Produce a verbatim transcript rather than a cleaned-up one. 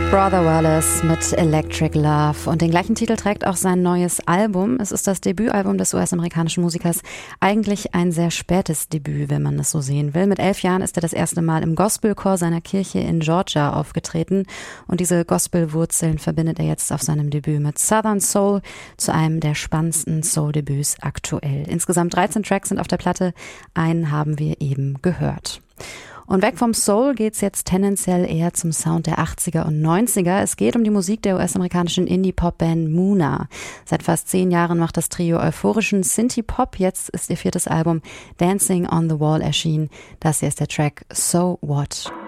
Brother Wallace mit Electric Love und den gleichen Titel trägt auch sein neues Album. Es ist das Debütalbum des U S-amerikanischen Musikers. Eigentlich ein sehr spätes Debüt, wenn man das so sehen will. Mit elf Jahren ist er das erste Mal im Gospelchor seiner Kirche in Georgia aufgetreten und diese Gospelwurzeln verbindet er jetzt auf seinem Debüt mit Southern Soul zu einem der spannendsten Soul-Debüts aktuell. Insgesamt dreizehn Tracks sind auf der Platte, einen haben wir eben gehört. Und weg vom Soul geht's jetzt tendenziell eher zum Sound der achtziger und neunziger. Es geht um die Musik der U S-amerikanischen Indie-Pop-Band Muna. Seit fast zehn Jahren macht das Trio euphorischen Synthie-Pop. Jetzt ist ihr viertes Album Dancing on the Wall erschienen. Das hier ist der Track So What.